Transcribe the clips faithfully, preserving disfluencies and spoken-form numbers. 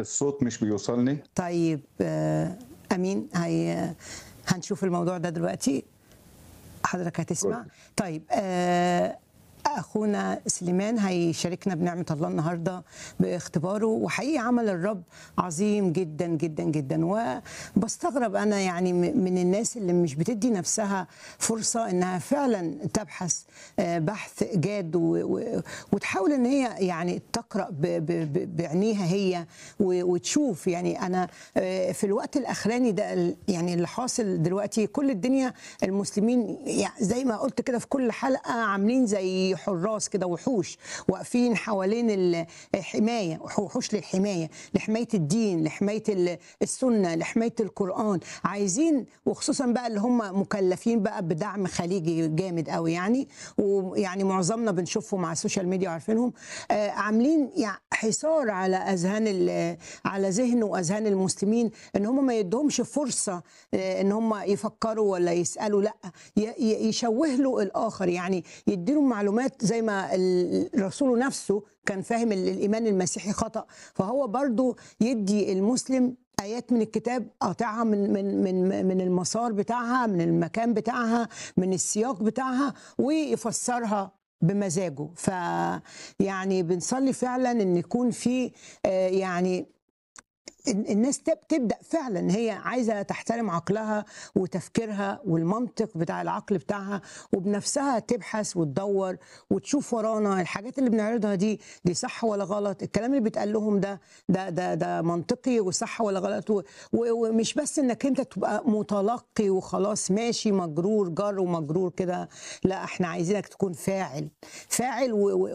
الصوت مش بيوصلني. طيب آه، امين. هي هنشوف الموضوع ده دلوقتي، حضرتك هتسمع. قول. طيب آه، اخونا سليمان هيشاركنا بنعمه الله النهارده باختباره، وحقيقي عمل الرب عظيم جدا جدا جدا. وبستغرب انا يعني من الناس اللي مش بتدي نفسها فرصه انها فعلا تبحث بحث جاد وتحاول ان هي يعني تقرا بعينيها هي وتشوف. يعني انا في الوقت الاخراني ده يعني اللي حاصل دلوقتي، كل الدنيا المسلمين يعني زي ما قلت كده في كل حلقه عاملين زي حراس كده، وحوش واقفين حوالين الحمايه، وحوش للحمايه، لحمايه الدين، لحمايه السنه، لحمايه القران. عايزين، وخصوصا بقى اللي هم مكلفين بقى بدعم خليجي جامد قوي يعني، ويعني معظمنا بنشوفهم على السوشيال ميديا وعارفينهم، آه عاملين يعني حصار على اذهان على ذهن واذهان المسلمين، ان هم ما يدهمش فرصه آه ان هم يفكروا ولا يسالوا، لا يشوه له الاخر، يعني يديله معلومات زي ما الرسول نفسه كان فاهم الايمان المسيحي خطأ، فهو برضو يدي المسلم آيات من الكتاب قاطعها من من من من المسار بتاعها، من المكان بتاعها، من السياق بتاعها، ويفسرها بمزاجه. ف يعني بنصلي فعلا ان يكون في يعني الناس تبدأ فعلا هي عايزة تحترم عقلها وتفكيرها والمنطق بتاع العقل بتاعها، وبنفسها تبحث وتدور وتشوف ورانا الحاجات اللي بنعرضها دي دي صح ولا غلط، الكلام اللي بيتقال لهم ده ده ده ده منطقي وصح ولا غلط، ومش بس انك انت تبقى متلقي وخلاص ماشي مجرور جر ومجرور كده، لا احنا عايزينك تكون فاعل فاعل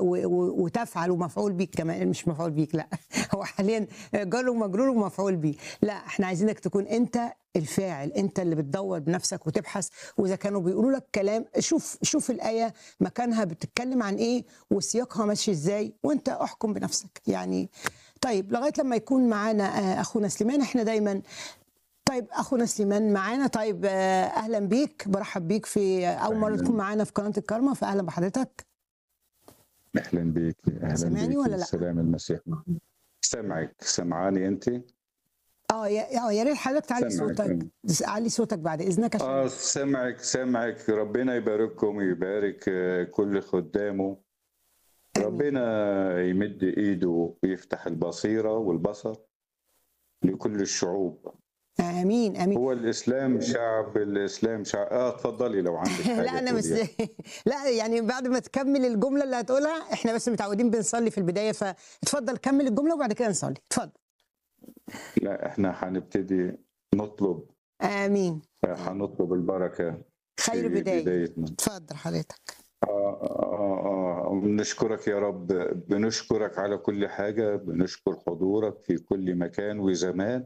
وتفعل ومفعول بيك كمان، مش مفعول بيك لا هو حاليا جر ومجرور مفعول بيه، لا احنا عايزينك تكون انت الفاعل، انت اللي بتدور بنفسك وتبحث. واذا كانوا بيقولوا لك كلام، شوف شوف الايه مكانها بتتكلم عن ايه وسياقها ماشي ازاي، وانت احكم بنفسك يعني. طيب لغايه لما يكون معانا اخونا سليمان، احنا دايما طيب اخونا سليمان معانا. طيب اهلا بيك، برحب بيك في اول مره تكون معانا في قناه الكرمة، فاهلا بحضرتك. اهلا بيك، اهلا سامعني بيك. ولا لا؟ السلام المسيح. سامعك، سمعاني انت؟ اه يا اه يا ريت حضرتك تعلي صوتك، علي صوتك بعد اذنك عشان اه سامعك سامعك. ربنا يبارككم ويبارك كل خدامه. آمين. ربنا يمد ايده ويفتح البصيره والبصر لكل الشعوب. امين امين. هو الاسلام شعب، الاسلام شعب. اه اتفضلي لو عندك حاجه. لا انا مش لا يعني بعد ما تكمل الجمله اللي هتقولها، احنا بس متعودين بنصلي في البدايه، فاتفضل كمل الجمله وبعد كده نصلي، اتفضل. لا احنا هنبتدي نطلب. امين. هنطلب البركه خير في بدايه. بدايتنا. اتفضل حضرتك. آه آه آه بنشكرك يا رب، بنشكرك على كل حاجة، بنشكر حضورك في كل مكان وزمان.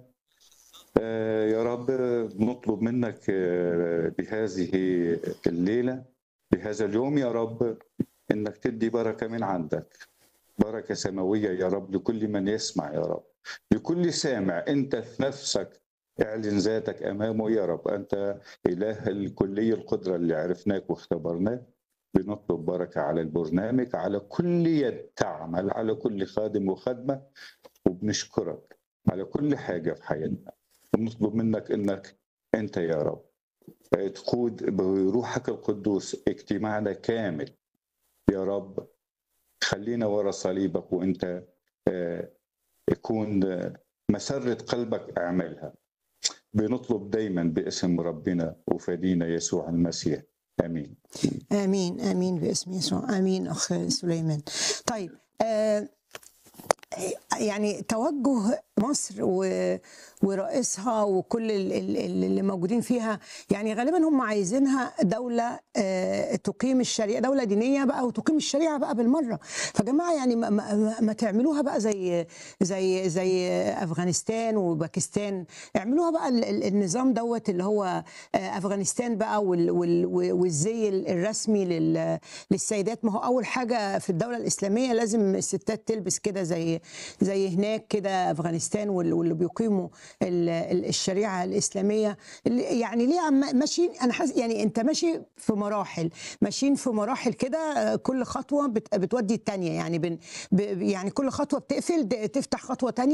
آه يا رب نطلب منك آه بهذه الليلة، بهذا اليوم يا رب، إنك تدي بركة من عندك، بركة سماوية يا رب لكل من يسمع يا رب، لكل سامع. أنت في نفسك اعلن ذاتك أمامه يا رب. أنت إله الكلي القدرة اللي عرفناك واختبرناك. بنطلب بركة على البرنامج، على كل يد تعمل، على كل خادم وخدمة، وبنشكرك على كل حاجة في حياتنا. بنطلب منك إنك أنت يا رب تقود بروحك القدوس اجتماعنا كامل يا رب. خلينا ورا صليبك، وأنت يكون مسرة قلبك اعملها. بنطلب دايما باسم ربنا وفدينا يسوع المسيح، امين. امين امين باسم يسوع، امين. اخ سليمان، طيب آه يعني توجه مصر ورئيسها وكل اللي موجودين فيها، يعني غالبا هم عايزينها دولة تقيم الشريعة، دولة دينية بقى وتقيم الشريعة بقى بالمرة. فجماعة يعني ما, ما, ما تعملوها بقى زي زي زي أفغانستان وباكستان، اعملوها بقى النظام دوت اللي هو أفغانستان بقى، والزي الرسمي للسيدات. ما هو أول حاجة في الدولة الإسلامية لازم الستات تلبس كده زي زي هناك كده افغانستان، واللي بيقيموا الشريعه الاسلاميه. يعني ليه ماشيين؟ انا حاسس يعني انت ماشي في مراحل، ماشيين في مراحل كده، كل خطوه بتودي الثانيه، يعني بن يعني كل خطوه بتقفل تفتح خطوه ثانيه.